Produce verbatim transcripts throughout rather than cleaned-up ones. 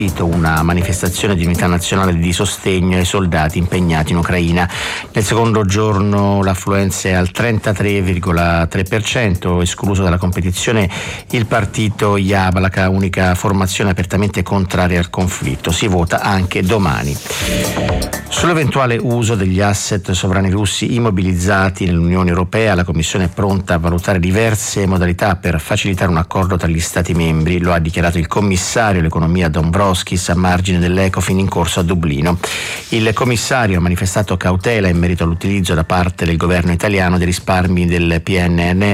una manifestazione di unità nazionale di sostegno ai soldati impegnati in Ucraina. Nel secondo giorno l'affluenza è al trentatré virgola tre per cento, escluso dalla competizione il partito Yablaka, unica formazione apertamente contraria al conflitto. Si vota anche domani. Sull'eventuale uso degli asset sovrani russi immobilizzati nell'Unione Europea, la Commissione è pronta a valutare diverse modalità per facilitare un accordo tra gli Stati membri, lo ha dichiarato il commissario all'economia Dombrovskis a margine dell'Ecofin in corso a Dublino. Il commissario ha manifestato cautela in merito all'utilizzo da parte del governo italiano dei risparmi del P N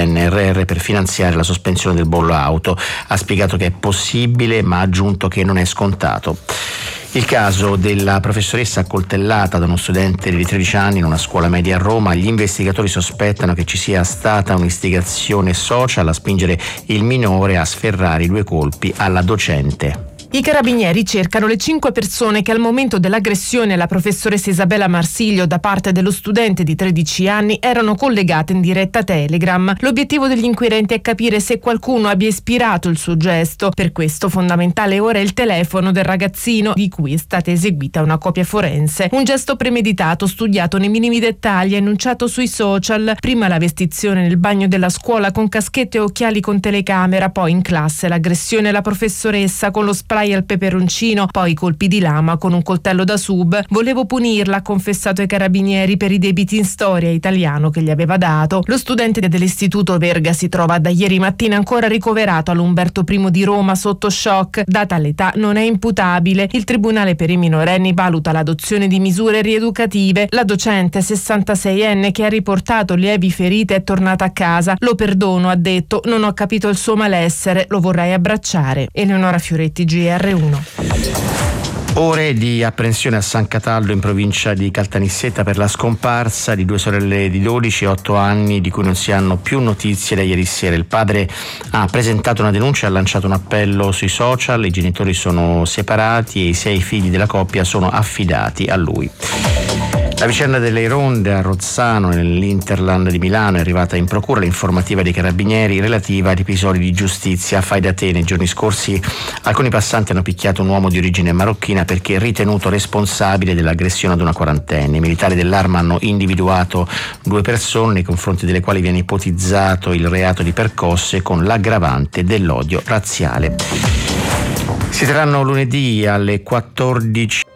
R R per finanziare la sospensione del bollo auto. Ha spiegato che è possibile, ma ha aggiunto che non è scontato. Il caso della professoressa accoltellata da uno studente di tredici anni in una scuola media a Roma, gli investigatori sospettano che ci sia stata un'istigazione social a spingere il minore a sferrare i due colpi alla docente. I carabinieri cercano le cinque persone che al momento dell'aggressione alla professoressa Isabella Marsiglio da parte dello studente di tredici anni erano collegate in diretta Telegram. L'obiettivo degli inquirenti è capire se qualcuno abbia ispirato il suo gesto. Per questo fondamentale ora è il telefono del ragazzino, di cui è stata eseguita una copia forense. Un gesto premeditato, studiato nei minimi dettagli, annunciato sui social. Prima la vestizione nel bagno della scuola con caschetto e occhiali con telecamera, poi in classe l'aggressione alla professoressa con lo spray al peperoncino, poi i colpi di lama con un coltello da sub. Volevo punirla, ha confessato ai carabinieri, per i debiti in storia italiano che gli aveva dato. Lo studente dell'istituto Verga si trova da ieri mattina ancora ricoverato all'Umberto I di Roma sotto shock. Data l'età non è imputabile. Il Tribunale per i minorenni valuta l'adozione di misure rieducative. La docente sessantaseienne che ha riportato lievi ferite è tornata a casa. Lo perdono, ha detto, non ho capito il suo malessere, lo vorrei abbracciare. Eleonora Fioretti, G R uno. Ore di apprensione a San Cataldo in provincia di Caltanissetta per la scomparsa di due sorelle di dodici e otto anni di cui non si hanno più notizie da ieri sera. Il padre ha presentato una denuncia e ha lanciato un appello sui social. I genitori sono separati e i sei figli della coppia sono affidati a lui. La vicenda delle ronde a Rozzano nell'Interland di Milano è arrivata in procura l'informativa dei carabinieri relativa ad episodi di giustizia fai da te. Nei giorni scorsi alcuni passanti hanno picchiato un uomo di origine marocchina perché ritenuto responsabile dell'aggressione ad una quarantenne. I militari dell'Arma hanno individuato due persone nei confronti delle quali viene ipotizzato il reato di percosse con l'aggravante dell'odio razziale. Si terranno lunedì alle quattordici